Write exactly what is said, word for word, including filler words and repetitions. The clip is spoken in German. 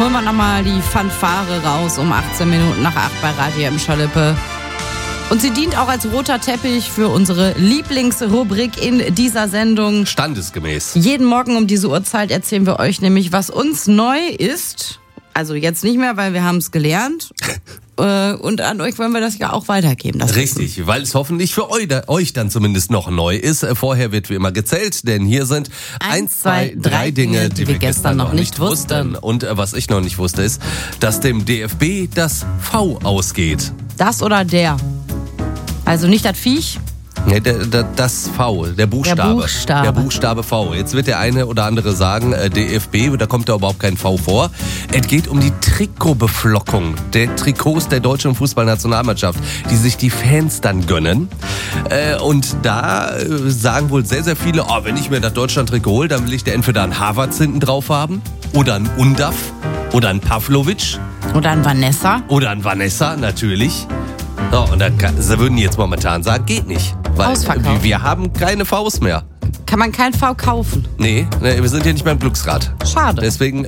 holen wir nochmal die Fanfare raus um achtzehn Minuten nach acht bei Radio M. Schalippe. Und sie dient auch als roter Teppich für unsere Lieblingsrubrik in dieser Sendung. Standesgemäß. Jeden Morgen um diese Uhrzeit erzählen wir euch nämlich, was uns neu ist. Also jetzt nicht mehr, weil wir haben es gelernt. Und an euch wollen wir das ja auch weitergeben. Das Richtig, Wissen. weil es hoffentlich für euch dann zumindest noch neu ist. Vorher wird wie immer gezählt, denn hier sind eins, zwei, drei Dinge, die wir gestern noch nicht wussten. Und was ich noch nicht wusste, ist, dass dem D F B das V ausgeht. Das oder der? Also nicht das Viech? Nee, der, der, das V, der Buchstabe. Der Buchstabe. Der Buchstabe V. Jetzt wird der eine oder andere sagen, äh, D F B, da kommt da überhaupt kein V vor. Es geht um die Trikotbeflockung der Trikots der deutschen Fußballnationalmannschaft, die sich die Fans dann gönnen. Äh, und da äh, sagen wohl sehr, sehr viele, oh, wenn ich mir das Deutschland-Trikot hole, dann will ich da entweder einen Havertz hinten drauf haben oder einen Undaf oder einen Pavlovic. Oder ein Vanessa. Oder ein Vanessa, natürlich. So, und dann kann, sie würden jetzt momentan sagen, geht nicht. Weil Ausverkauft. wir haben keine Vs mehr. Kann man kein V kaufen? Nee, nee, wir sind hier nicht mehr im Glücksrad. Schade. Deswegen